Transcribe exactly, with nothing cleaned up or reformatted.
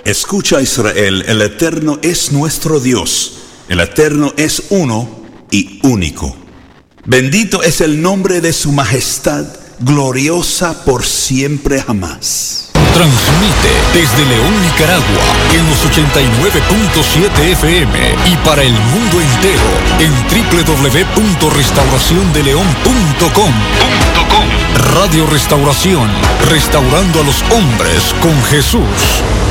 Escucha, Israel, el Eterno es nuestro Dios. El Eterno es uno y único. Bendito es el nombre de su majestad, gloriosa por siempre jamás. Transmite desde León, Nicaragua, en los ochenta y nueve punto siete F M y para el mundo entero en doble u doble u doble u punto restauración de león punto com. Radio Restauración, restaurando a los hombres con Jesús.